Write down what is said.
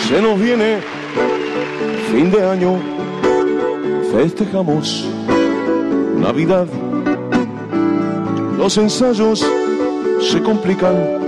Se nos viene fin de año, festejamos Navidad. Los ensayos se complican,